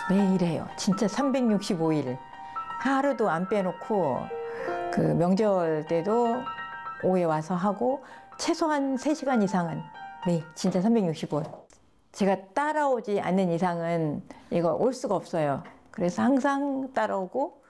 매일 해요. 진짜 365일. 하루도 안 빼놓고 그 명절 때도 오후에 와서 하고 최소한 3시간 이상은 매일 진짜 365일. 제가 따라오지 않는 이상은 이거 올 수가 없어요. 그래서 항상 따라오고